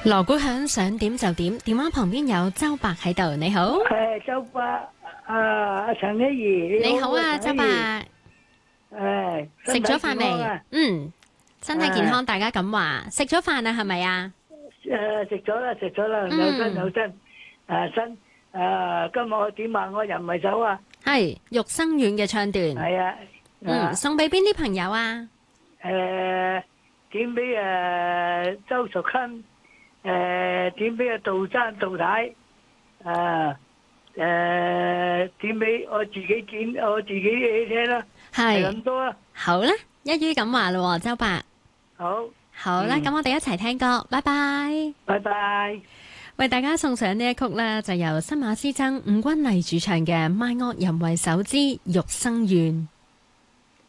鑼鼓響，想點就點。電話旁邊有周伯喺度，你好。 周伯陳希怡， 你好啊，周伯。食咗飯未？身體健康，大家咁話。食咗飯啊，係咪啊？ 食咗啦，有真。今日我點啊？我人為手啊。 係玉生苑嘅唱段。 係啊。 送俾邊啲朋友啊？ 點俾周淑坤，點俾杜生杜太，點俾我自己聽啦。係咁多啦。 好啦，一於咁話咯，周伯。好啦，咁我哋一齊聽歌，拜拜。 拜拜。 為大家送上呢一曲呢，就由新馬師曾、吳君麗主唱嘅《賣惡人為首之玉生願》。